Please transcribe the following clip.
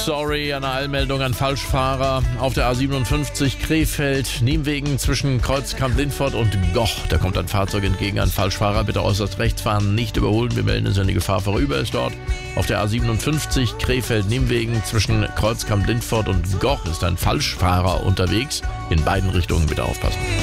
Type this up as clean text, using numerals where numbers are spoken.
Sorry, eine Eilmeldung an Falschfahrer auf der A57 Krefeld-Niemwegen zwischen Kreuzkamp-Lindfort und Goch. Da kommt ein Fahrzeug entgegen, ein Falschfahrer. Bitte äußerst rechts fahren, nicht überholen. Wir melden es, wenn die Gefahr vorüber ist dort. Auf der A57 Krefeld-Niemwegen zwischen Kreuzkamp-Lindfort und Goch ist ein Falschfahrer unterwegs. In beiden Richtungen bitte aufpassen.